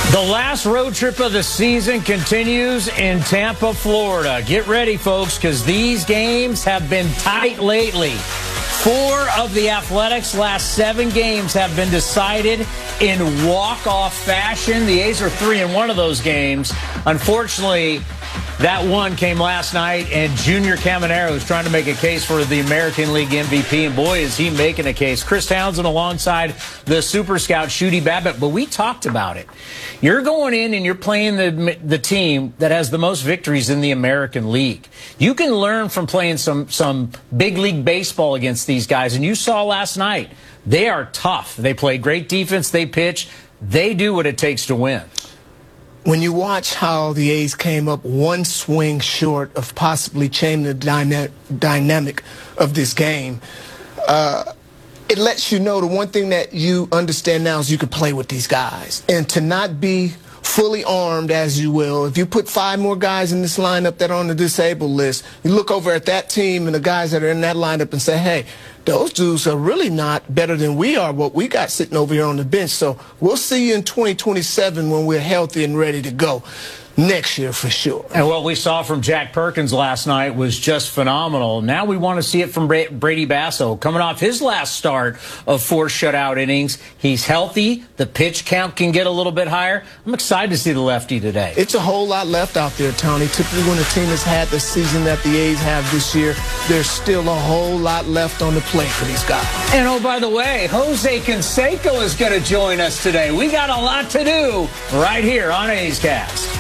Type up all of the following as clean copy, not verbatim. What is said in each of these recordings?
The last road trip of the season continues in Tampa, Florida. Get ready, folks, because these games have been tight lately. 4 of the Athletics' last 7 games have been decided in walk-off fashion. The A's are 3-1 of those games. Unfortunately, that one came last night, and Junior Caminero is trying to make a case for the American League MVP, and boy, is he making a case. Chris Townsend alongside the super scout, Shooty Babbitt, but we talked about it. You're going in and you're playing the team that has the most victories in the American League. You can learn from playing some big league baseball against these guys, and you saw last night, they are tough. They play great defense, they pitch, they do what it takes to win. When you watch how the A's came up one swing short of possibly changing the dynamic of this game, it lets you know the one thing that you understand now is you can play with these guys. And to not be fully armed, as you will, if you put 5 more guys in this lineup that are on the disabled list, you look over at that team and the guys that are in that lineup and say, hey, those dudes are really not better than we are, what we got sitting over here on the bench. So we'll see you in 2027 when we're healthy and ready to go. Next year for sure. And what we saw from Jack Perkins last night was just phenomenal. Now we want to see it from Brady Basso. Coming off his last start of 4 shutout innings, he's healthy. The pitch count can get a little bit higher. I'm excited to see the lefty today. It's a whole lot left out there, Tony. Typically when a team has had the season that the A's have this year, there's still a whole lot left on the plate for these guys. And oh, by the way, Jose Canseco is going to join us today. We got a lot to do right here on A's Cast.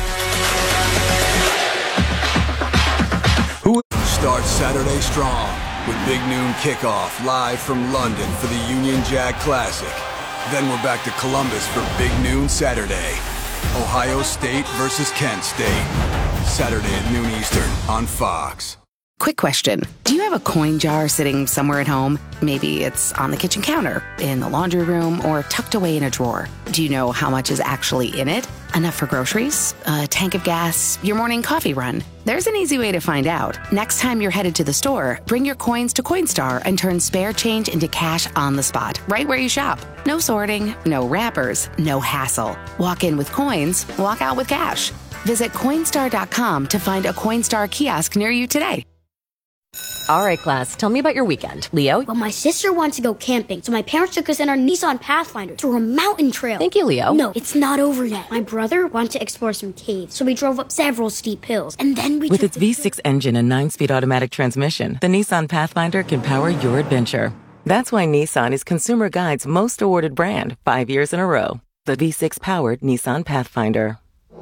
Start Saturday strong with Big Noon Kickoff live from London for the Union Jack Classic. Then we're back to Columbus for Big Noon Saturday. Ohio State versus Kent State. Saturday at noon Eastern on Fox. Quick question. Do you have a coin jar sitting somewhere at home? Maybe it's on the kitchen counter, in the laundry room, or tucked away in a drawer. Do you know how much is actually in it? Enough for groceries, a tank of gas, your morning coffee run? There's an easy way to find out. Next time you're headed to the store, bring your coins to Coinstar and turn spare change into cash on the spot, right where you shop. No sorting, no wrappers, no hassle. Walk in with coins, walk out with cash. Visit Coinstar.com to find a Coinstar kiosk near you today. All right, class, tell me about your weekend. Leo? Well, my sister wants to go camping, so my parents took us in our Nissan Pathfinder through a mountain trail. Thank you, Leo. No, it's not over yet. My brother wanted to explore some caves, so we drove up several steep hills, and then we With its V6 engine and 9-speed automatic transmission, the Nissan Pathfinder can power your adventure. That's why Nissan is Consumer Guide's most awarded brand 5 years in a row. The V6-powered Nissan Pathfinder.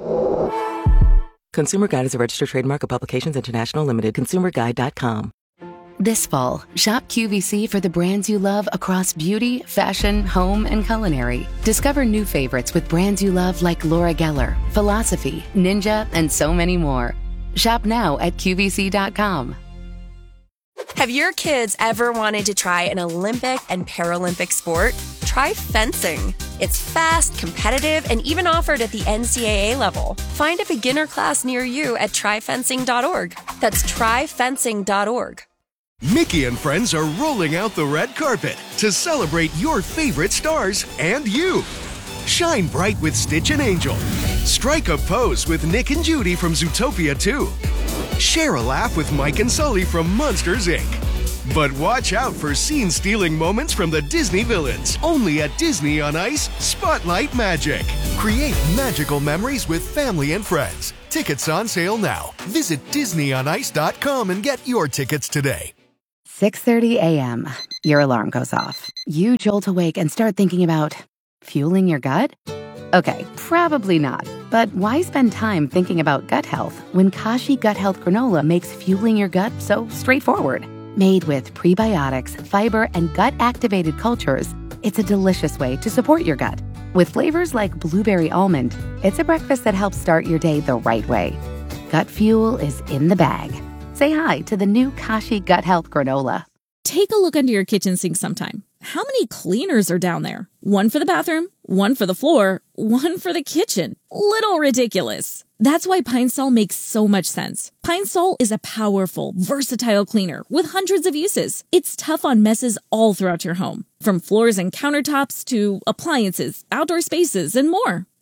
Consumer Guide is a registered trademark of Publications International Limited. ConsumerGuide.com. This fall, shop QVC for the brands you love across beauty, fashion, home, and culinary. Discover new favorites with brands you love like Laura Geller, Philosophy, Ninja, and so many more. Shop now at QVC.com. Have your kids ever wanted to try an Olympic and Paralympic sport? Try fencing. It's fast, competitive, and even offered at the NCAA level. Find a beginner class near you at tryfencing.org. That's tryfencing.org. Mickey and friends are rolling out the red carpet to celebrate your favorite stars and you. Shine bright with Stitch and Angel. Strike a pose with Nick and Judy from Zootopia 2. Share a laugh with Mike and Sully from Monsters, Inc. But watch out for scene-stealing moments from the Disney villains. Only at Disney on Ice, Spotlight Magic. Create magical memories with family and friends. Tickets on sale now. Visit DisneyOnIce.com and get your tickets today. 6:30 a.m. Your alarm goes off. You jolt awake and start thinking about fueling your gut? Okay, probably not. But why spend time thinking about gut health when Kashi Gut Health Granola makes fueling your gut so straightforward? Made with prebiotics, fiber, and gut-activated cultures, it's a delicious way to support your gut. With flavors like blueberry almond, it's a breakfast that helps start your day the right way. Gut fuel is in the bag. Say hi to the new Kashi Gut Health Granola. Take a look under your kitchen sink sometime. How many cleaners are down there? One for the bathroom, one for the floor, one for the kitchen. Little ridiculous. That's why Pine Sol makes so much sense. Pine Sol is a powerful, versatile cleaner with hundreds of uses. It's tough on messes all throughout your home, from floors and countertops to appliances, outdoor spaces, and more.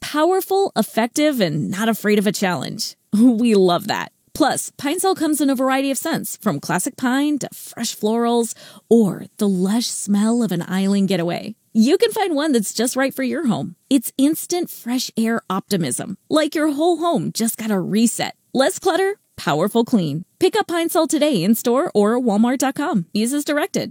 Powerful, effective, and not afraid of a challenge. We love that. Plus, Pine Sol comes in a variety of scents, from classic pine to fresh florals, or the lush smell of an island getaway. You can find one that's just right for your home. It's instant fresh air optimism, like your whole home just got a reset. Less clutter, powerful clean. Pick up Pine Sol today in store or walmart.com. Use as directed.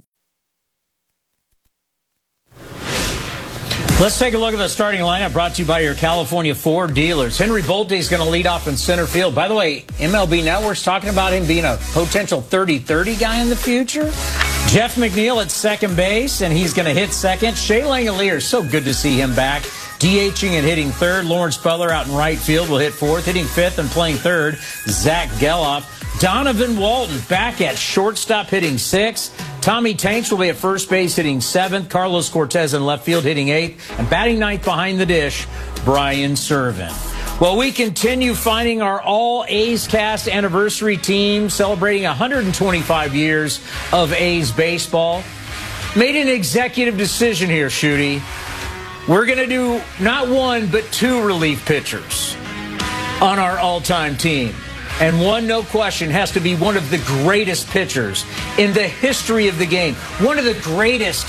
Let's take a look at the starting lineup brought to you by your California Ford dealers. Henry Bolte is going to lead off in center field. By the way, MLB Network's talking about him being a potential 30-30 guy in the future. Jeff McNeil at second base, and he's going to hit second. Shea Langeliers, so good to see him back, DHing and hitting third. Lawrence Butler out in right field will hit fourth. Hitting fifth and playing third, Zach Geloff. Donovan Walton back at shortstop hitting sixth. Tommy Tanks will be at first base hitting seventh. Carlos Cortez in left field hitting eighth. And batting ninth behind the dish, Brian Serven. Well, we continue finding our all A's Cast anniversary team celebrating 125 years of A's baseball. Made an executive decision here, Shooty. We're going to do not one, but two relief pitchers on our all-time team. And one, no question, has to be one of the greatest pitchers in the history of the game. One of the greatest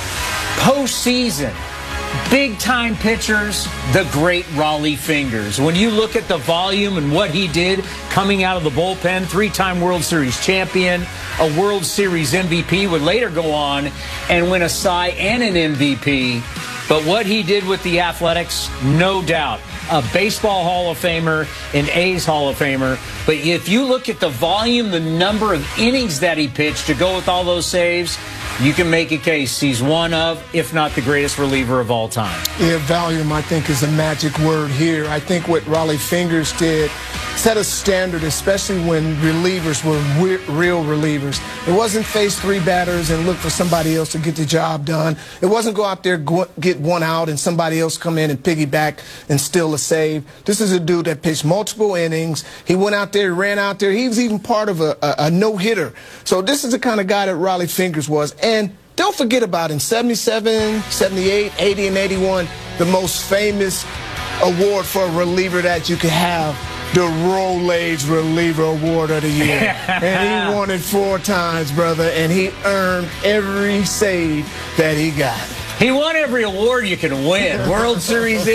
postseason, big-time pitchers, the great Rollie Fingers. When you look at the volume and what he did coming out of the bullpen, three-time World Series champion, a World Series MVP, would later go on and win a Cy and an MVP. But what he did with the Athletics, no doubt. A baseball Hall of Famer, an A's Hall of Famer. But if you look at the volume, the number of innings that he pitched to go with all those saves, you can make a case he's one of, if not the greatest reliever of all time. Yeah, volume, I think, is a magic word here. I think what Rollie Fingers did set a standard, especially when relievers were real relievers. It wasn't face three batters and look for somebody else to get the job done. It wasn't go out there, get one out, and somebody else come in and piggyback and steal a save. This is a dude that pitched multiple innings. He went out there, ran out there. He was even part of a no-hitter. So this is the kind of guy that Rollie Fingers was. And don't forget about in 77, 78, 80, and 81, the most famous award for a reliever that you could have, the Rolaids Reliever Award of the Year. And he won it 4 times, brother, and he earned every save that he got. He won every award you can win. World Series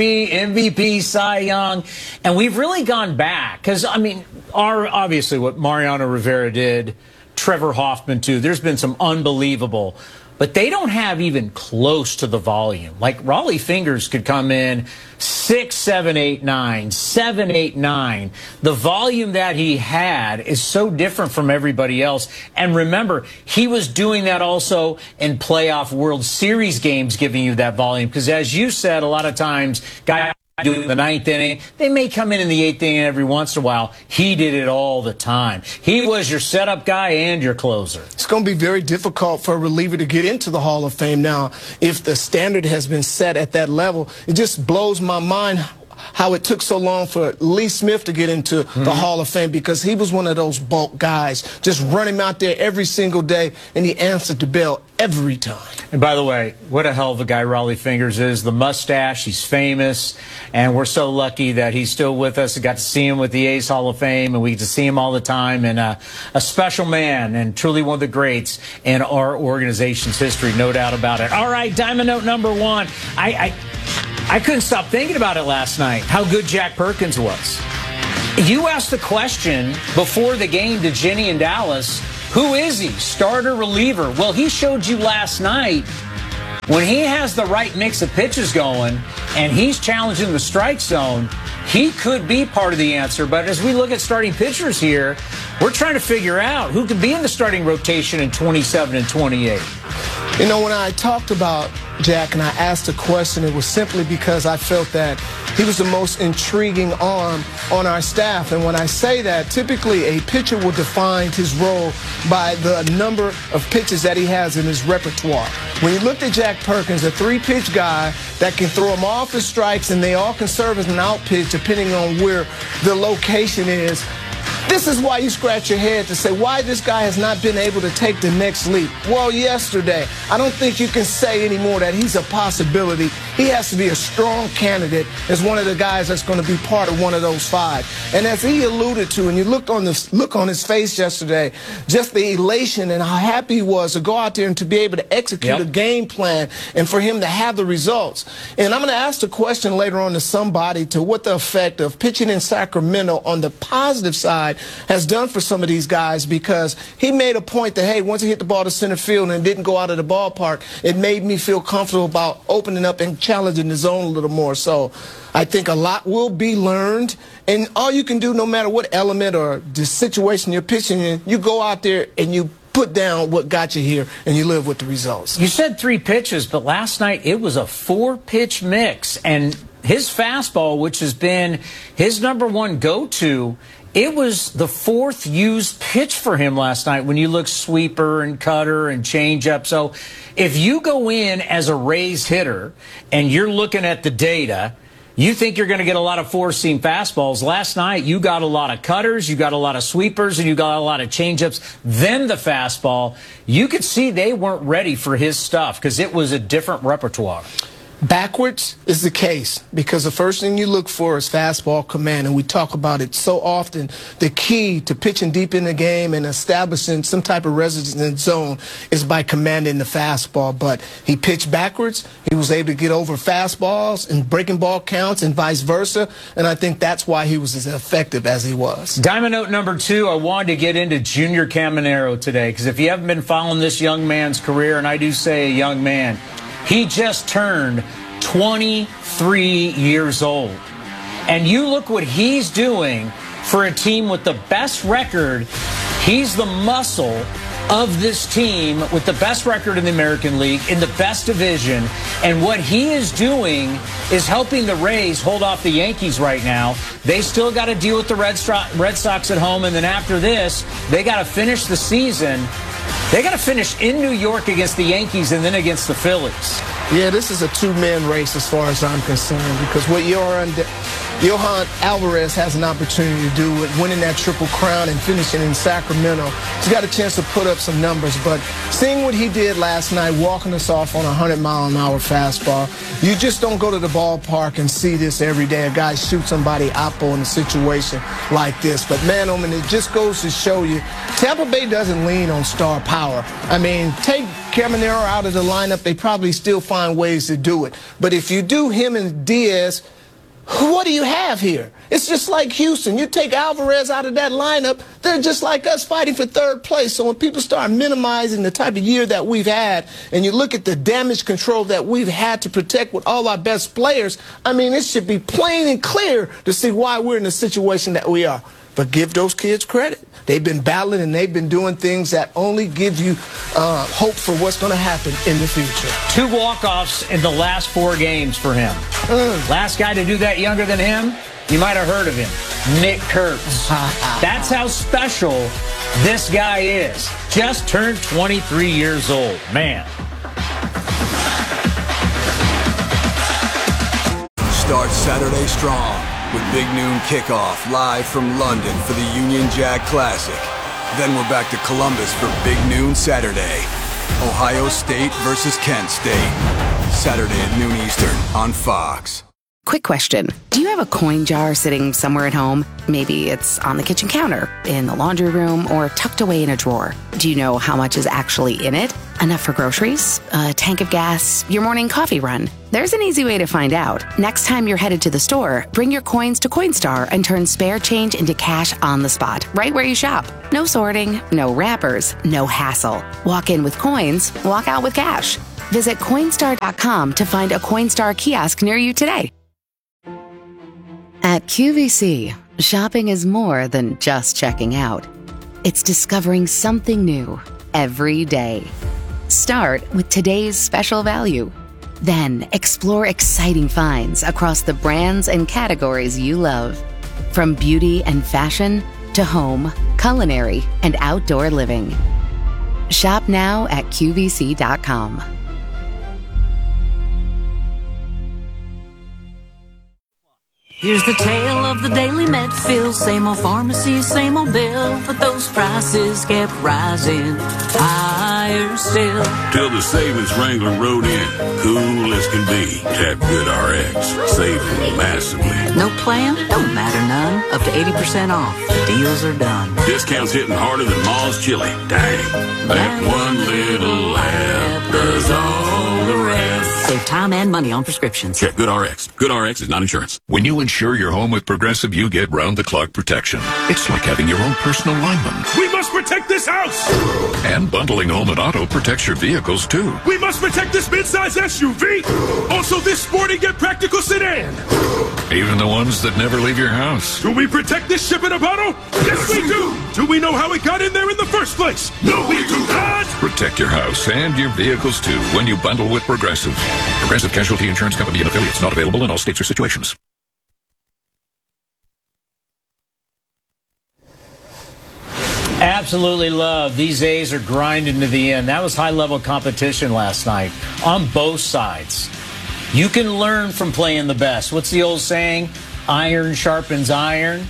MVP, Cy Young. And we've really gone back because, I mean, obviously what Mariano Rivera did, Trevor Hoffman too, there's been some unbelievable, but they don't have even close to the volume. Like Rollie Fingers could come in 6, 7, 8, 9, 7, 8, 9. The volume that he had is so different from everybody else. And remember, he was doing that also in playoff World Series games, giving you that volume. Because as you said, a lot of times, guys do the 9th inning. They may come in the 8th inning every once in a while. He did it all the time. He was your setup guy and your closer. It's going to be very difficult for a reliever to get into the Hall of Fame now if the standard has been set at that level. It just blows my mind how it took so long for Lee Smith to get into the Hall of Fame, because he was one of those bulk guys. Just run him out there every single day, and he answered the bell every time. And by the way, what a hell of a guy Rollie Fingers is. The mustache, he's famous, and we're so lucky that he's still with us. We got to see him with the A's Hall of Fame, and we get to see him all the time. And a special man, and truly one of the greats in our organization's history, no doubt about it. All right, Diamond Note number 1. I couldn't stop thinking about it last night, how good Jack Perkins was. You asked the question before the game to Jenny in Dallas, who is he, starter, reliever? Well, he showed you last night when he has the right mix of pitches going and he's challenging the strike zone, he could be part of the answer. But as we look at starting pitchers here, we're trying to figure out who could be in the starting rotation in 27 and 28. You know, when I talked about Jack and I asked a question, it was simply because I felt that he was the most intriguing arm on our staff. And when I say that, typically a pitcher will define his role by the number of pitches that he has in his repertoire. When you looked at Jack Perkins, a 3-pitch guy that can throw him off his strikes, and they all can serve as an out pitch depending on where the location is. This is why you scratch your head to say why this guy has not been able to take the next leap. Well, yesterday, I don't think you can say anymore that he's a possibility. He has to be a strong candidate as one of the guys that's going to be part of one of those 5. And as he alluded to, and you looked on the look on his face yesterday, just the elation and how happy he was to go out there and to be able to execute a game plan and for him to have the results. And I'm going to ask the question later on to somebody to what the effect of pitching in Sacramento on the positive side has done for some of these guys, because he made a point that, hey, once he hit the ball to center field and didn't go out of the ballpark, it made me feel comfortable about opening up and challenging the zone a little more. So I think a lot will be learned, and all you can do, no matter what element or the situation you're pitching in, you go out there and you put down what got you here, and you live with the results. You said 3 pitches, but last night it was a 4-pitch mix, and his fastball, which has been his #1 go-to, it was the 4th used pitch for him last night when you look sweeper and cutter and changeup. So if you go in as a Rays hitter and you're looking at the data, you think you're going to get a lot of 4-seam fastballs. Last night, you got a lot of cutters, you got a lot of sweepers, and you got a lot of changeups, then the fastball. You could see they weren't ready for his stuff because it was a different repertoire. Backwards is the case, because the first thing you look for is fastball command, and we talk about it so often. The key to pitching deep in the game and establishing some type of residence zone is by commanding the fastball. But he pitched backwards. He was able to get over fastballs and breaking ball counts and vice versa, and I think that's why he was as effective as he was. Diamond note number 2, I wanted to get into Junior Caminero today, because if you haven't been following this young man's career, and I do say a young man, he just turned 23 years old. And you look what he's doing for a team with the best record. He's the muscle of this team with the best record in the American League, in the best division. And what he is doing is helping the Rays hold off the Yankees right now. They still got to deal with the Red Sox at home. And then after this, they got to finish the season. They got to finish in New York against the Yankees and then against the Phillies. Yeah, this is a 2-man race as far as I'm concerned, because what Johan Alvarez has an opportunity to do with winning that Triple Crown and finishing in Sacramento. He's got a chance to put up some numbers, but seeing what he did last night, walking us off on a 100-mile-an-hour fastball, you just don't go to the ballpark and see this every day. A guy shoot somebody oppo in a situation like this. But, man, oh man, it just goes to show you, Tampa Bay doesn't lean on star power. I mean, take Caminero out of the lineup, they probably still find ways to do it. But if you do him and Diaz, what do you have here? It's just like Houston. You take Alvarez out of that lineup, they're just like us fighting for 3rd place. So when people start minimizing the type of year that we've had, and you look at the damage control that we've had to protect with all our best players, I mean, it should be plain and clear to see why we're in the situation that we are. But give those kids credit. They've been battling and they've been doing things that only give you hope for what's going to happen in the future. 2 walk-offs in the last 4 games for him. Last guy to do that younger than him, you might have heard of him, Nick Kurtz. That's how special this guy is. Just turned 23 years old. Man. Start Saturday strong with Big Noon Kickoff live from London for the Union Jack Classic. Then we're back to Columbus for Big Noon Saturday. Ohio State versus Kent State. Saturday at noon Eastern on Fox. Quick question. Do you have a coin jar sitting somewhere at home? Maybe it's on the kitchen counter, in the laundry room, or tucked away in a drawer. Do you know how much is actually in it? Enough for groceries, a tank of gas, your morning coffee run? There's an easy way to find out. Next time you're headed to the store, bring your coins to Coinstar and turn spare change into cash on the spot, right where you shop. No sorting, no wrappers, no hassle. Walk in with coins, walk out with cash. Visit Coinstar.com to find a Coinstar kiosk near you today. At QVC, shopping is more than just checking out. It's discovering something new every day. Start with today's special value. Then explore exciting finds across the brands and categories you love. From beauty and fashion to home, culinary, and outdoor living. Shop now at QVC.com. Here's the tale of the daily Medfield. Same old pharmacy, same old bill, but those prices kept rising higher still. Till the savings Wrangler rode in, cool as can be. Tap Good RX, saving massively. No plan? Don't matter none. Up to 80% off. The deals are done. Discounts hitting harder than Ma's chili. Dang, that one little app does all the rest. Save time and money on prescriptions. Check Good RX. Good RX is not insurance. When you insure your home with Progressive, you get round-the-clock protection. It's like having your own personal lineman. We must protect this house! And bundling home and auto protects your vehicles, too. We must protect this midsize SUV! Also this sporty yet practical sedan! Even the ones that never leave your house. Do we protect this ship in a bottle? Yes, we do! Do we know how it got in there in the first place? No, we do not! Protect your house and your vehicles, too, when you bundle with Progressive. Progressive Casualty Insurance Company and affiliates, not available in all states or situations. Absolutely love. These A's are grinding to the end. That was high-level competition last night on both sides. You can learn from playing the best. What's the old saying? Iron sharpens iron.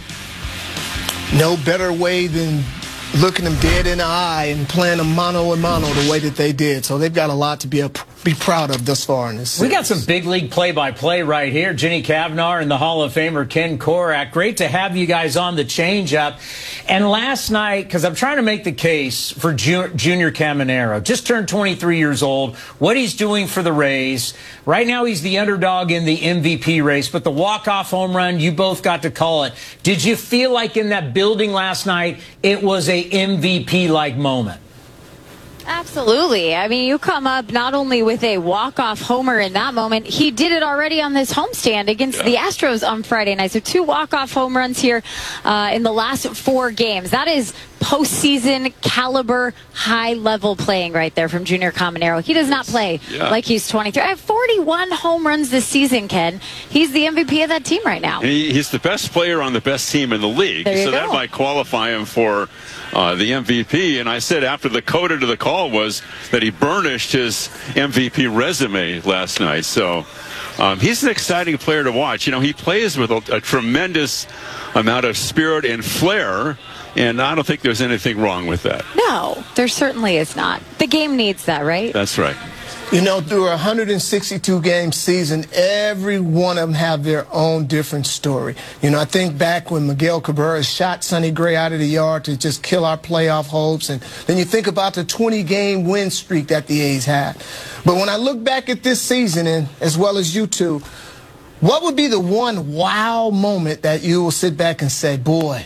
No better way than looking them dead in the eye and playing them mano a mano the way that they did. So they've got a lot to be proud of thus far in this series. We got some big league play-by-play right here. Jenny Cavnar and the Hall of Famer Ken Korak. Great to have you guys on the change-up. And last night, because I'm trying to make the case for Junior Caminero, just turned 23 years old, what he's doing for the Rays. Right now he's the underdog in the MVP race, but the walk-off home run, you both got to call it. Did you feel like in that building last night it was a MVP-like moment? Absolutely. I mean, you come up not only with a walk-off homer in that moment, he did it already on this homestand against the Astros on Friday night. So 2 walk-off home runs here in the last 4 games. That is postseason caliber, high-level playing right there from Junior Caminero. He does not play like he's 23. I have 41 home runs this season, Ken. He's the MVP of that team right now. He's the best player on the best team in the league. So that might qualify him for the MVP. And I said after the coda to the call was that he burnished his MVP resume last night. So he's an exciting player to watch. You know, he plays with a tremendous amount of spirit and flair, and I don't think there's anything wrong with that. No, there certainly is not. The game needs that, right? That's right. You know, through a 162-game season, every one of them have their own different story. You know, I think back when Miguel Cabrera shot Sonny Gray out of the yard to just kill our playoff hopes, and then you think about the 20-game win streak that the A's had. But when I look back at this season, and as well as you two, what would be the one wow moment that you will sit back and say, boy,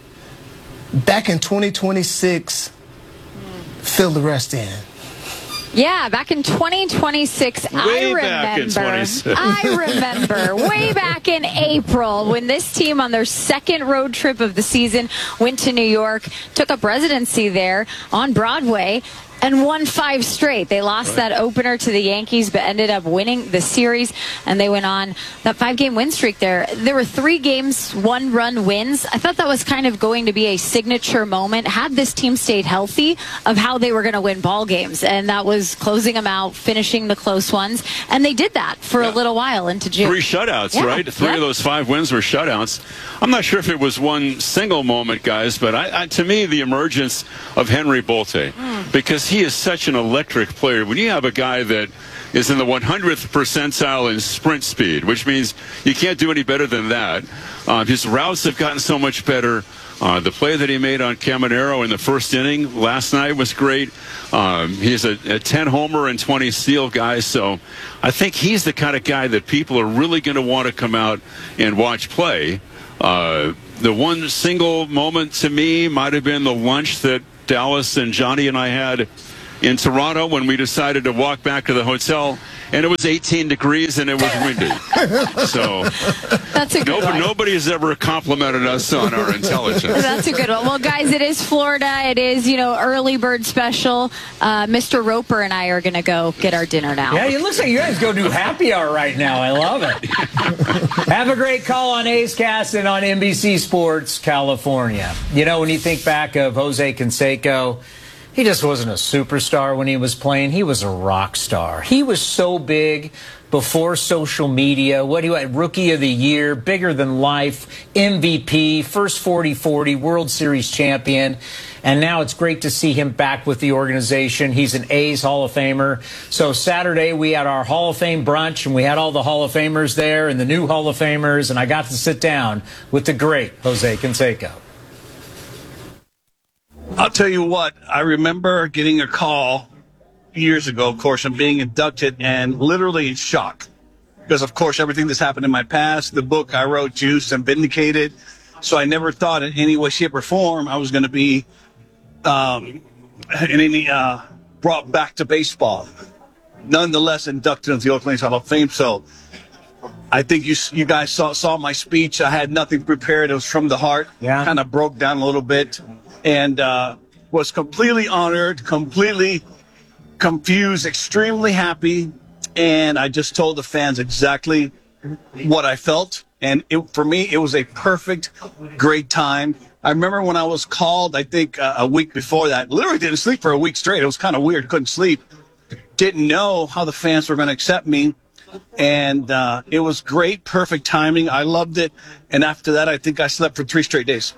back in 2026, fill the rest in? Yeah, back in 2026, I remember way back in April when this team on their second road trip of the season went to New York, took up residency there on Broadway, and won 5 straight. They lost that opener to the Yankees, but ended up winning the series, and they went on that 5-game win streak there. There were 3 games, 1-run wins. I thought that was kind of going to be a signature moment, had this team stayed healthy, of how they were going to win ball games, and that was closing them out, finishing the close ones, and they did that for a little while into June. 3 shutouts, right? 3 of those 5 wins were shutouts. I'm not sure if it was one single moment, guys, but to me, the emergence of Henry Bolte, because he is such an electric player. When you have a guy that is in the 100th percentile in sprint speed, which means you can't do any better than that. His routes have gotten so much better. The play that he made on Caminero in the first inning last night was great. He's a 10-homer and 20 steal guy, so I think he's the kind of guy that people are really going to want to come out and watch play. The one single moment to me might have been the lunch that Dallas and Johnny and I had in Toronto when we decided to walk back to the hotel, and it was 18 degrees and it was windy. So that's a good one. Nobody has ever complimented us on our intelligence. That's a good one. Well, guys, it is Florida. It is, early bird special. Mr. Roper and I are going to go get our dinner now. Yeah, it looks like you guys go do happy hour right now. I love it. Have a great call on A's Cast and on NBC Sports California. You know, when you think back of Jose Canseco, he just wasn't a superstar when he was playing. He was a rock star. He was so big, before social media. What do you want? Rookie of the Year, bigger than life, MVP, first 40-40, World Series champion. And now it's great to see him back with the organization. He's an A's Hall of Famer. So Saturday we had our Hall of Fame brunch, and we had all the Hall of Famers there and the new Hall of Famers, and I got to sit down with the great Jose Canseco. I'll tell you what, I remember getting a call years ago, of course, and being inducted and literally in shock. Because, of course, everything that's happened in my past, the book I wrote, Juiced and Vindicated. So I never thought in any way, shape, or form I was going to be brought back to baseball. Nonetheless, inducted into the Oakland A's Hall of Fame. So I think you guys saw my speech. I had nothing prepared. It was from the heart. Yeah. Kind of broke down a little bit. And was completely honored, completely confused, extremely happy. And I just told the fans exactly what I felt. And for me, it was a perfect, great time. I remember when I was called, I think a week before that, literally didn't sleep for a week straight. It was kind of weird. Couldn't sleep. Didn't know how the fans were going to accept me. And it was great, perfect timing. I loved it. And after that, I think I slept for 3 straight days.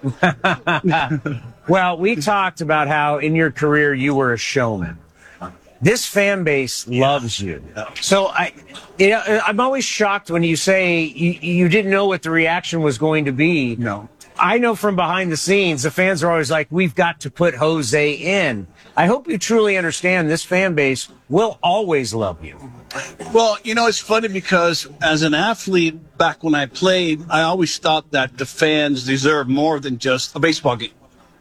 Well, we talked about how in your career you were a showman. This fan base loves you. So I'm always shocked when you say you didn't know what the reaction was going to be. No. I know from behind the scenes, the fans are always like, we've got to put Jose in. I hope you truly understand this fan base will always love you. Well, it's funny because as an athlete, back when I played, I always thought that the fans deserved more than just a baseball game.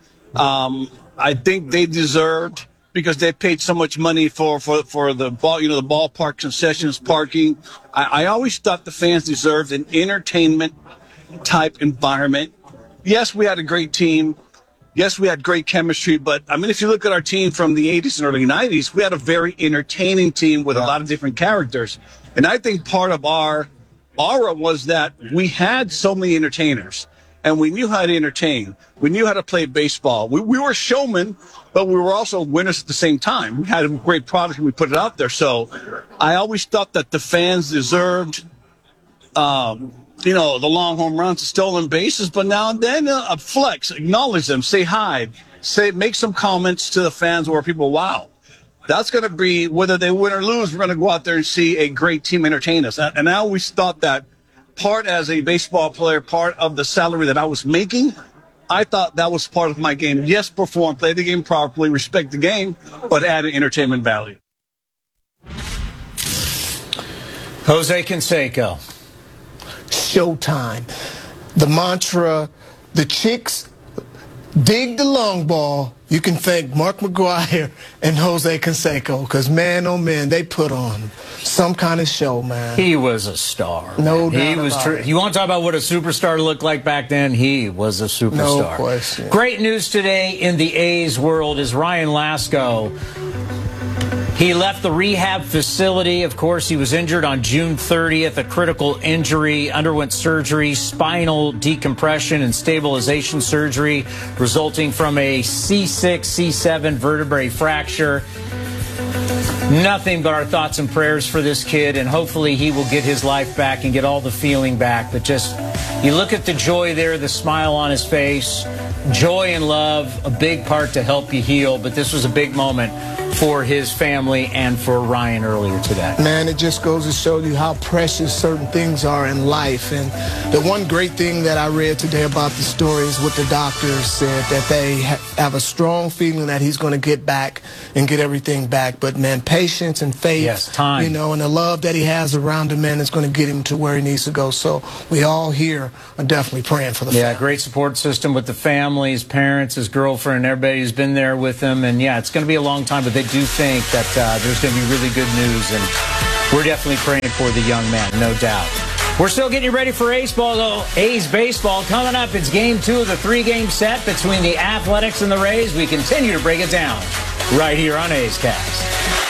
I think they deserved, because they paid so much money for the ball, the ballpark concessions, parking. I always thought the fans deserved an entertainment type environment. Yes, we had a great team. Yes, we had great chemistry, but I mean, if you look at our team from the 80s and early 90s, we had a very entertaining team with a lot of different characters. And I think part of our aura was that we had so many entertainers, and we knew how to entertain. We knew how to play baseball. We were showmen, but we were also winners at the same time. We had a great product and we put it out there. So I always thought that the fans deserved, the long home runs, the stolen bases, but now and then a flex, acknowledge them, say hi, make some comments to the fans where people, wow, that's going to be, whether they win or lose, we're going to go out there and see a great team entertain us. And I always thought that part as a baseball player, part of the salary that I was making, I thought that was part of my game. Yes, perform, play the game properly, respect the game, but add an entertainment value. Jose Canseco. Showtime. The mantra, the chicks dig the long ball. You can thank Mark McGwire and Jose Canseco, because man, oh man, they put on some kind of show, man. He was a star. No doubt. He was. You want to talk about what a superstar looked like back then? He was a superstar. No question. Great news today in the A's world is Ryan Lasko. He left the rehab facility. Of course, he was injured on June 30th, a critical injury, underwent surgery, spinal decompression and stabilization surgery, resulting from a C6, C7 vertebrae fracture. Nothing but our thoughts and prayers for this kid, and hopefully he will get his life back and get all the feeling back. But just, you look at the joy there, the smile on his face, joy and love, a big part to help you heal. But this was a big moment for his family and for Ryan earlier today. Man, it just goes to show you how precious certain things are in life. And the one great thing that I read today about the story is what the doctors said, that they have a strong feeling that he's going to get back and get everything back. But, man, patience and faith, yes, time, and the love that he has around him, man, is going to get him to where he needs to go. So we all here are definitely praying for the family. Great support system with the family, his parents, his girlfriend, everybody who's been there with him. And, it's going to be a long time, but they do think that there's going to be really good news, and we're definitely praying for the young man, no doubt. We're still getting you ready for A's baseball. Coming up, it's Game 2 of the 3-game set between the Athletics and the Rays. We continue to break it down right here on A's Cast.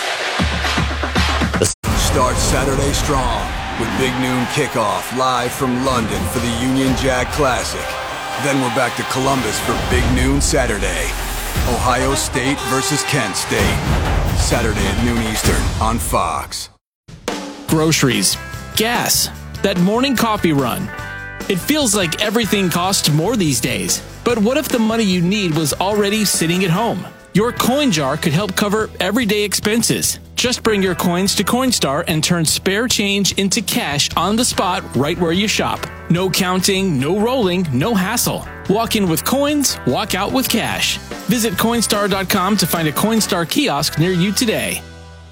Start Saturday strong with Big Noon Kickoff live from London for the Union Jack Classic. Then we're back to Columbus for Big Noon Saturday. Ohio State versus Kent State. Saturday at noon Eastern on Fox. groceries, gas, that morning coffee run. It feels like everything costs more these days. But what if the money you need was already sitting at home? Your coin jar could help cover everyday expenses. Just bring your coins to Coinstar and turn spare change into cash on the spot right where you shop. No counting, no rolling, no hassle. Walk in with coins, walk out with cash. Visit Coinstar.com to find a Coinstar kiosk near you today.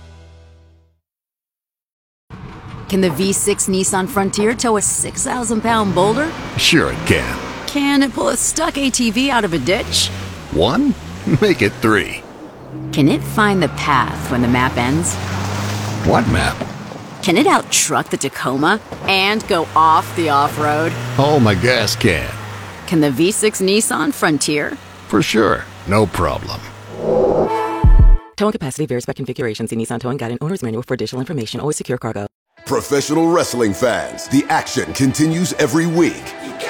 Can the V6 Nissan Frontier tow a 6,000-pound boulder? Sure it can. Can it pull a stuck ATV out of a ditch? 1? Make it 3. Can it find the path when the map ends? What map? Can it out-truck the Tacoma and go off the off-road? Oh, my gas can. Can the V6 Nissan Frontier? For sure. No problem. Towing capacity varies by configuration. See Nissan Towing Guide and Owner's Manual for additional information. Always secure cargo. Professional wrestling fans, the action continues every week.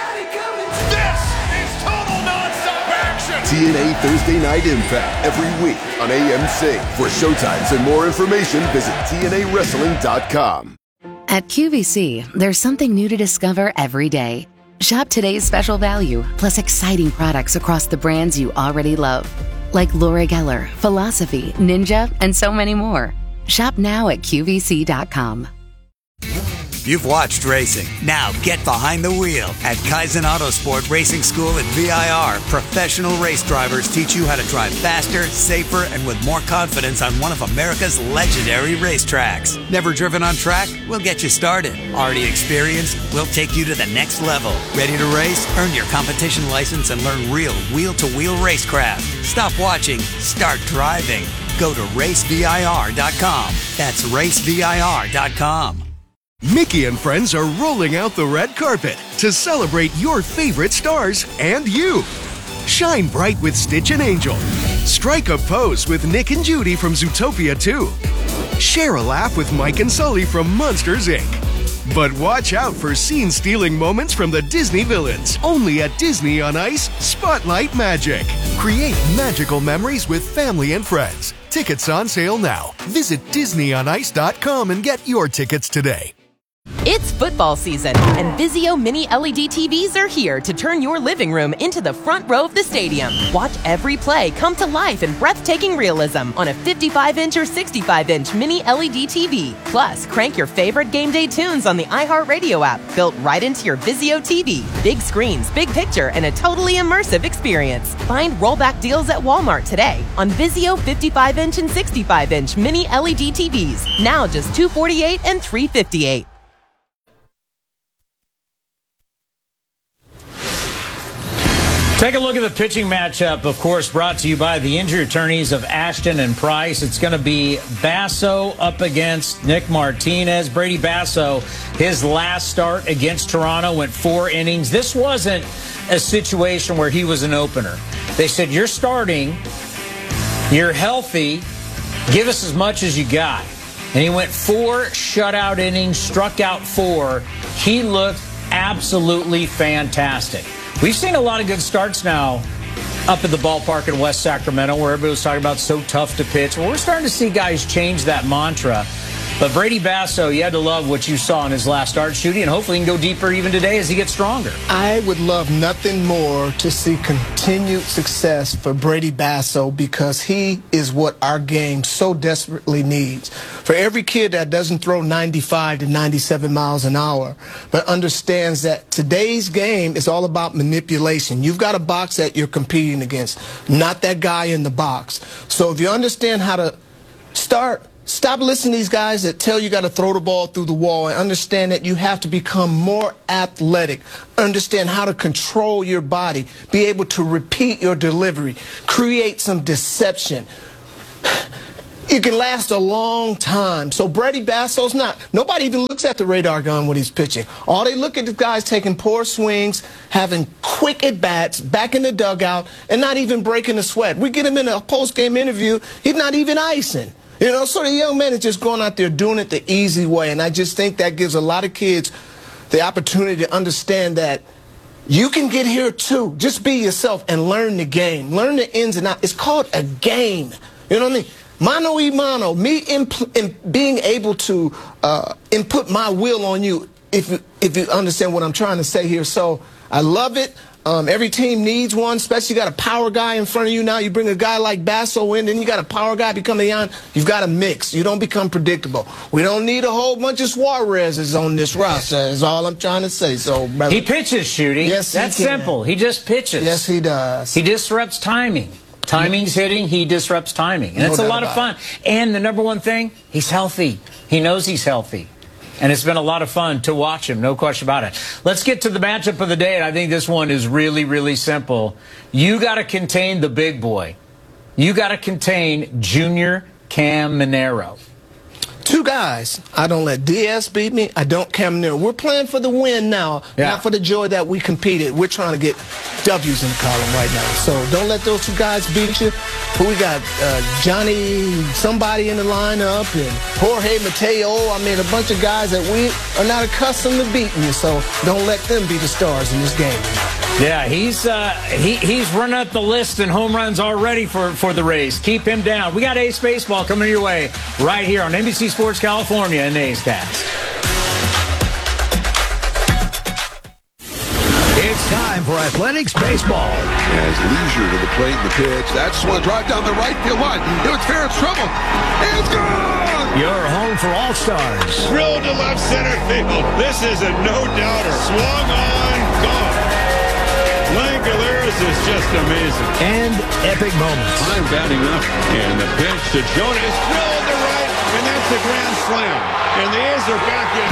TNA Thursday Night Impact every week on AMC. For showtimes and more information, visit TNAWrestling.com. At QVC, there's something new to discover every day. Shop today's special value, plus exciting products across the brands you already love. Like Laura Geller, Philosophy, Ninja, and so many more. Shop now at QVC.com. You've watched racing. Now get behind the wheel. At Kaizen Autosport Racing School at VIR, professional race drivers teach you how to drive faster, safer, and with more confidence on one of America's legendary racetracks. Never driven on track? We'll get you started. Already experienced? We'll take you to the next level. Ready to race? Earn your competition license and learn real wheel-to-wheel racecraft. Stop watching. Start driving. Go to racevir.com. That's racevir.com. Mickey and friends are rolling out the red carpet to celebrate your favorite stars and you. Shine bright with Stitch and Angel. Strike a pose with Nick and Judy from Zootopia 2. Share a laugh with Mike and Sully from Monsters, Inc. But watch out for scene-stealing moments from the Disney villains. Only at Disney on Ice, Spotlight Magic. Create magical memories with family and friends. Tickets on sale now. Visit DisneyOnIce.com and get your tickets today. It's football season, and Vizio Mini LED TVs are here to turn your living room into the front row of the stadium. Watch every play come to life in breathtaking realism on a 55-inch or 65-inch Mini LED TV. Plus, crank your favorite game day tunes on the iHeartRadio app, built right into your Vizio TV. Big screens, big picture, and a totally immersive experience. Find rollback deals at Walmart today on Vizio 55-inch and 65-inch Mini LED TVs. Now just $248 and $358. Take a look at the pitching matchup, of course, brought to you by the injury attorneys of Ashton and Price. It's going to be Basso up against Nick Martinez. Brady Basso, his last start against Toronto, went 4 innings. This wasn't a situation where he was an opener. They said, you're starting, you're healthy, give us as much as you got. And he went 4 shutout innings, struck out 4. He looked absolutely fantastic. We've seen a lot of good starts now up at the ballpark in West Sacramento where everybody was talking about so tough to pitch. Well, we're starting to see guys change that mantra. But Brady Basso, you had to love what you saw in his last start, Shooty, and hopefully he can go deeper even today as he gets stronger. I would love nothing more to see continued success for Brady Basso because he is what our game so desperately needs. For every kid that doesn't throw 95 to 97 miles an hour, but understands that today's game is all about manipulation. You've got a box that you're competing against, not that guy in the box. So if you understand how to stop listening to these guys that tell you got to throw the ball through the wall and understand that you have to become more athletic, understand how to control your body, be able to repeat your delivery, create some deception. It can last a long time. So Brady Basso's nobody even looks at the radar gun when he's pitching. All they look at the guys taking poor swings, having quick at-bats, back in the dugout, and not even breaking a sweat. We get him in a post-game interview, he's not even icing. You know, so the young man is just going out there doing it the easy way. And I just think that gives a lot of kids the opportunity to understand that you can get here too. Just be yourself and learn the game. Learn the ins and outs. It's called a game. You know what I mean? mano y mano, me being able to input my will on you, if you understand what I'm trying to say here. So I love it. Every team needs one, especially you got a power guy in front of you now. You bring a guy like Basso in, then you got a power guy becoming on. You've got to mix. You don't become predictable. We don't need a whole bunch of Suarez's on this roster, is all I'm trying to say. So, brother, he pitches, Shooty. Yes, that's simple. He just pitches. Yes, he does. He disrupts timing. Timing's hitting, he disrupts timing. And it's a lot of fun. And the number one thing, he's healthy. He knows he's healthy. And it's been a lot of fun to watch him, no question about it. Let's get to the matchup of the day, and I think this one is really, really simple. You got to contain the big boy. You got to contain Junior Caminero. Two guys. I don't let Diaz beat me. I don't Caminero. We're playing for the win now, not for the joy that we competed. We're trying to get W's in the column right now. So don't let those two guys beat you. We got Johnny somebody in the lineup and Jorge Mateo. I mean, a bunch of guys that we are not accustomed to beating you. So don't let them be the stars in this game. Yeah, he's running up the list in home runs already for the Rays. Keep him down. We got Ace Baseball coming your way right here on NBC Sports California and A's Cast. It's time for Athletics Baseball. As leisure to the plate, the pitch. That's one drive down the right field line. It's fair, it's trouble. It's gone! Your home for All-Stars. Drilled to left center field. This is a no-doubter. Swung on, gone. Langoliers is just amazing. And epic moments. I'm batting up. And the pitch to Jonas. Drilled to right. And that's a grand slam. And the A's are back in.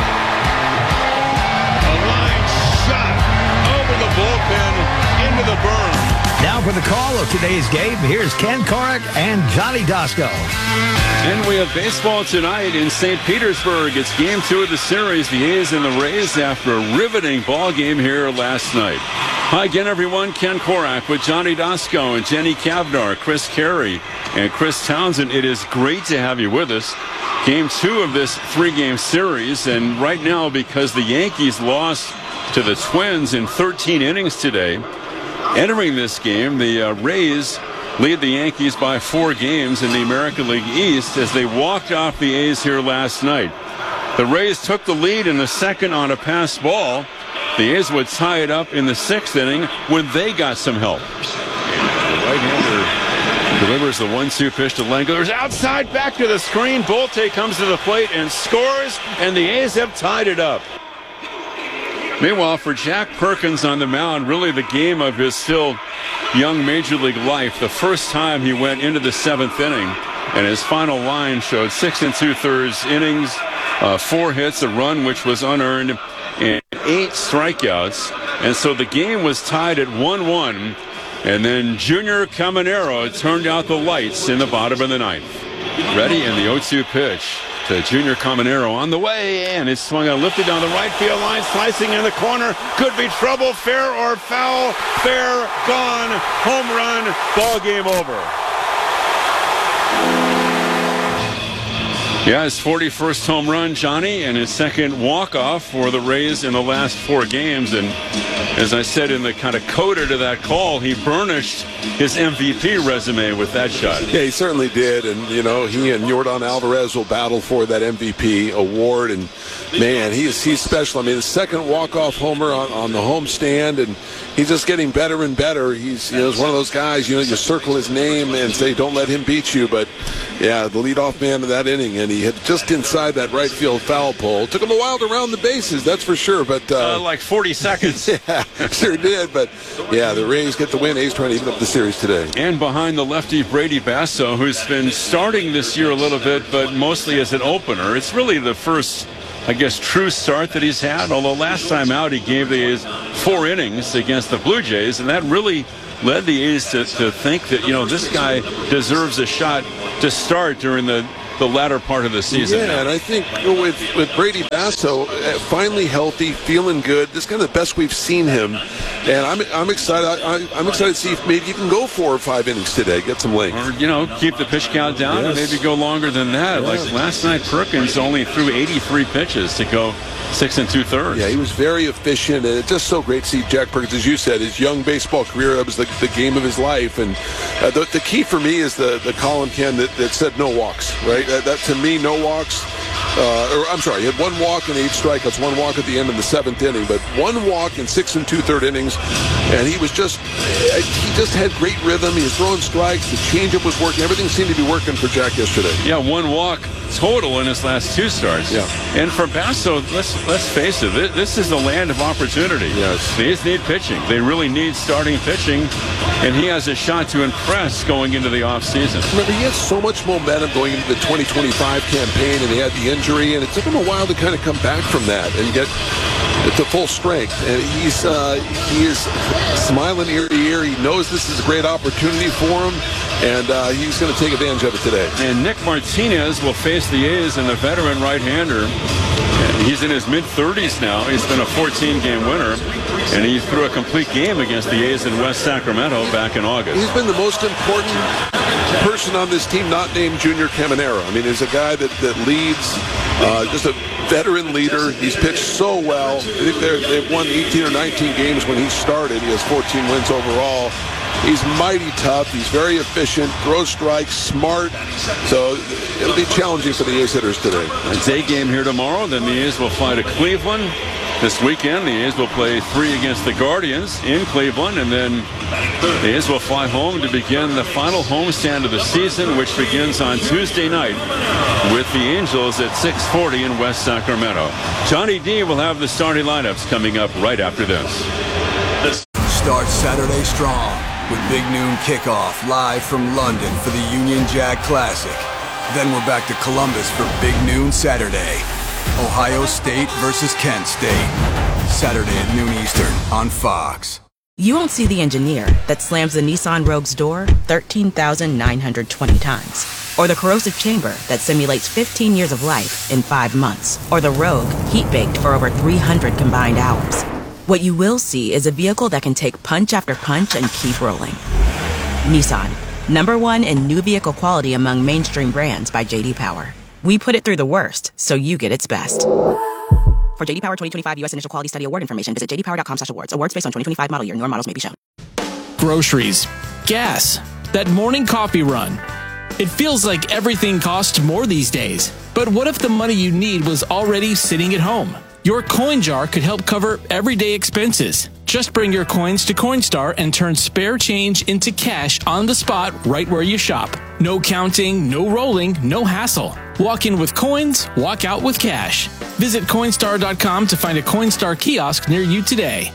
A line shot over the bullpen into the berm. Now for the call of today's game, here's Ken Korak and Johnny Dasco. And we have baseball tonight in St. Petersburg. It's game 2 of the series, the A's and the Rays, after a riveting ball game here last night. Hi again, everyone. Ken Korak with Johnny Dasco and Jenny Kavnar, Chris Carey, and Chris Townsend. It is great to have you with us. Game 2 of this 3-game series, and right now, because the Yankees lost to the Twins in 13 innings today, entering this game, the Rays lead the Yankees by 4 games in the American League East as they walked off the A's here last night. The Rays took the lead in the second on a pass ball. The A's would tie it up in the 6th inning when they got some help. The right-hander delivers the 1-2 pitch to Langoliers. Outside, back to the screen. Bolte comes to the plate and scores, and the A's have tied it up. Meanwhile, for Jack Perkins on the mound, really the game of his still young Major League life. The first time he went into the 7th inning, and his final line showed 6 2/3 innings, 4 hits, a run which was unearned, and 8 strikeouts. And so the game was tied at 1-1, and then Junior Caminero turned out the lights in the bottom of the 9th. Ready, and the 0-2 pitch to Junior Caminero on the way, and it's swung out, lifted down the right field line, slicing in the corner. Could be trouble, fair or foul. Fair, gone, home run, ball game over. Yeah, his 41st home run, Johnny, and his second walk-off for the Rays in the last 4 games. And as I said in the kind of coda to that call, he burnished his MVP resume with that shot. Yeah, he certainly did. And, you know, he and Yordan Alvarez will battle for that MVP award. And, man, he's special. I mean, the second walk-off homer on the homestand, and he's just getting better and better. He's one of those guys, you circle his name and say, don't let him beat you. But, yeah, the leadoff man of that inning, and he hit just inside that right field foul pole. Took him a while to round the bases, that's for sure. But like 40 seconds. Yeah, sure did. But, yeah, the Rays get the win. A's trying to even up the series today. And behind the lefty Brady Basso, who's been starting this year a little bit, but mostly as an opener. It's really the first, I guess, true start that he's had, although last time out he gave the A's 4 innings against the Blue Jays, and that really led the A's to think that, this guy deserves a shot to start during the the latter part of the season. Yeah, and I think with Brady Basso finally healthy, feeling good, this is kind of the best we've seen him. And I'm excited. I'm excited to see if maybe you can go 4 or 5 innings today, get some length. Or, keep the pitch count down and maybe go longer than that. Like last night, Perkins only threw 83 pitches to go 6 2/3. Yeah, he was very efficient, and it's just so great to see Jack Perkins, as you said, his young baseball career. That was the game of his life. And the key for me is the column, Ken, that said no walks, right? That to me, no walks. He had 1 walk and 8 strikeouts, 1 walk at the end of the 7th inning, but 1 walk in 6 2/3 innings, and he just had great rhythm. He was throwing strikes, the changeup was working, everything seemed to be working for Jack yesterday. Yeah, 1 walk total in his last 2 starts. Yeah. And for Basso, let's face it, this is the land of opportunity. Yes. They just need pitching. They really need starting pitching, and he has a shot to impress going into the offseason. Remember, he had so much momentum going into the 2025 campaign, and he had the injury, and it took him a while to kind of come back from that and get to full strength. And he is smiling ear to ear. He knows this is a great opportunity for him, and he's going to take advantage of it today. And Nick Martinez will face the A's and the veteran right-hander. He's in his mid-30s now. He's been a 14-game winner, and he threw a complete game against the A's in West Sacramento back in August. He's been the most important person on this team not named Junior Caminero. I mean, he's a guy that leads, just a veteran leader. He's pitched so well. I think they've won 18 or 19 games when he started. He has 14 wins overall. He's mighty tough. He's very efficient, throws strikes, smart. So it'll be challenging for the A's hitters today. A day game here tomorrow. Then the A's will fly to Cleveland. This weekend, the A's will play 3 against the Guardians in Cleveland, and then the A's will fly home to begin the final homestand of the season, which begins on Tuesday night with the Angels at 6:40 in West Sacramento. Johnny D will have the starting lineups coming up right after this. Start Saturday strong with Big Noon Kickoff live from London for the Union Jack Classic. Then we're back to Columbus for Big Noon Saturday. Ohio State versus Kent State. Saturday at noon Eastern on Fox. You won't see the engineer that slams the Nissan Rogue's door 13,920 times. Or the corrosive chamber that simulates 15 years of life in 5 months. Or the Rogue heat-baked for over 300 combined hours. What you will see is a vehicle that can take punch after punch and keep rolling. Nissan, #1 in new vehicle quality among mainstream brands by J.D. Power. We put it through the worst, so you get its best. For J.D. Power 2025 U.S. Initial Quality Study Award information, visit jdpower.com/awards. Awards based on 2025 model year. Newer models may be shown. Groceries, gas, that morning coffee run. It feels like everything costs more these days. But what if the money you need was already sitting at home? Your coin jar could help cover everyday expenses. Just bring your coins to Coinstar and turn spare change into cash on the spot right where you shop. No counting, no rolling, no hassle. Walk in with coins, walk out with cash. Visit Coinstar.com to find a Coinstar kiosk near you today.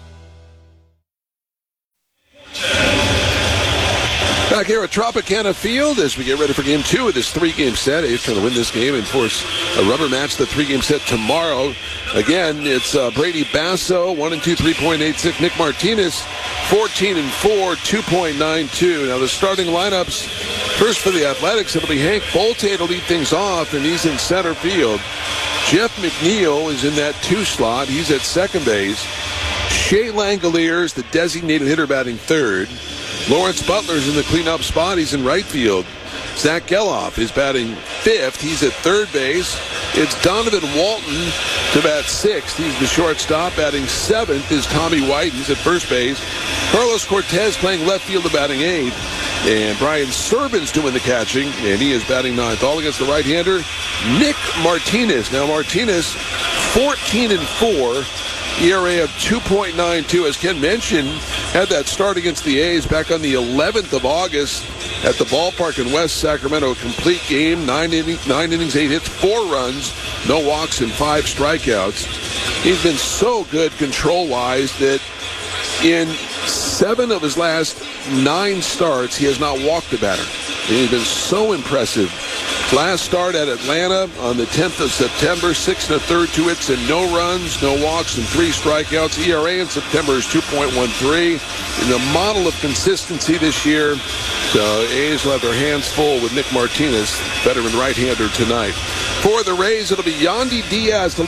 Back here at Tropicana Field as we get ready for Game 2 of this 3-game set. A's trying to win this game and force a rubber match, the 3-game set tomorrow. Again, it's Brady Basso, 1-2, 3.86. Nick Martinez, 14-4, 2.92. Now the starting lineups, first for the Athletics, it'll be Hank Bolte to lead things off, and he's in center field. Jeff McNeil is in that 2 slot. He's at second base. Shea Langoliers, the designated hitter, batting third. Lawrence Butler's in the cleanup spot. He's in right field. Zach Geloff is batting fifth. He's at third base. It's Donovan Walton to bat sixth. He's the shortstop. Batting seventh is Tommy White. He's at first base. Carlos Cortez playing left field to batting eighth. And Brian Servin's doing the catching, and he is batting ninth. All against the right-hander, Nick Martinez. Now Martinez, 14-4. ERA of 2.92. As Ken mentioned, had that start against the A's back on the 11th of August at the ballpark in West Sacramento. A complete game, 9 innings, 8 hits, 4 runs, no walks, and 5 strikeouts. He's been so good control-wise that in 7 of his last 9 starts, he has not walked a batter. He's been so impressive. Last start at Atlanta on the 10th of September, 6 1/3, 2 hits and no runs, no walks, and 3 strikeouts. ERA in September is 2.13. In the model of consistency this year, the A's will have their hands full with Nick Martinez. veteran right-hander tonight. For the Rays, it'll be Yandy Diaz to